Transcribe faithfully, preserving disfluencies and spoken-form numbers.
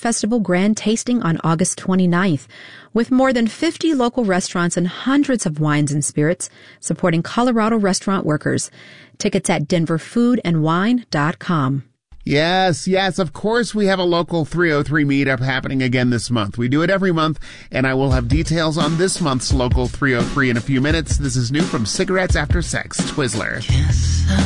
Festival Grand Tasting on August twenty-ninth, with more than fifty local restaurants and hundreds of wines and spirits supporting Colorado restaurant workers. Tickets at denver food and wine dot com. Yes, yes, of course we have a local three oh three meetup happening again this month. We do it every month, and I will have details on this month's local three oh three in a few minutes. This is new from Cigarettes After Sex, Twizzler. Kiss